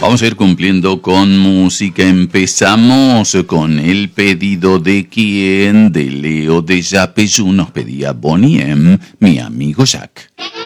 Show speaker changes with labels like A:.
A: Vamos a ir cumpliendo con música. Empezamos con el pedido de quien, de Leo de Yapeyú, nos pedía Bonnie M, mi amigo Jack.